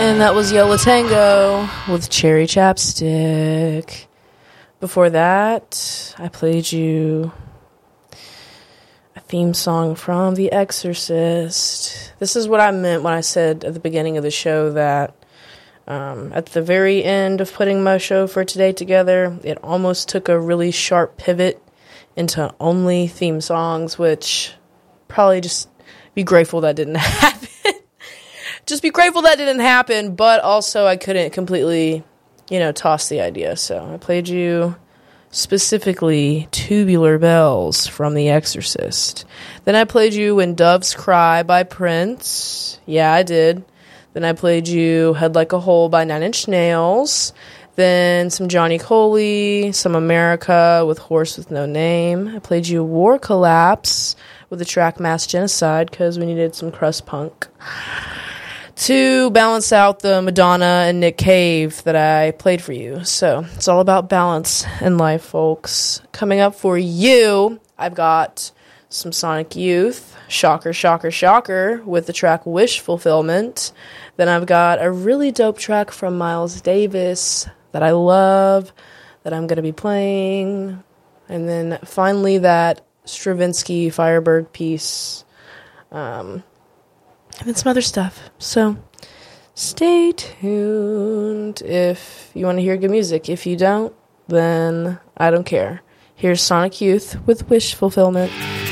And that was Yola Tango with Cherry Chapstick. Before that, I played you a theme song from The Exorcist. This is what I meant when I said at the beginning of the show that at the very end of putting my show for today together, it almost took a really sharp pivot into only theme songs, which probably just be grateful that didn't happen. Just be grateful that didn't happen, but also I couldn't completely, toss the idea. So I played you specifically Tubular Bells from The Exorcist. Then I played you When Doves Cry by Prince. Yeah, I did. Then I played you Head Like a Hole by Nine Inch Nails. Then some Johnny Coley, some America with Horse with No Name. I played you War Collapse with the track Mass Genocide because we needed some crust punk to balance out the Madonna and Nick Cave that I played for you. So it's all about balance in life, folks. Coming up for you, I've got some Sonic Youth, shocker, shocker, shocker, with the track Wish Fulfillment. Then I've got a really dope track from Miles Davis that I love, that I'm going to be playing. And then finally that Stravinsky Firebird piece. And then some other stuff. So stay tuned if you want to hear good music. If you don't, then I don't care. Here's Sonic Youth with Wish Fulfillment.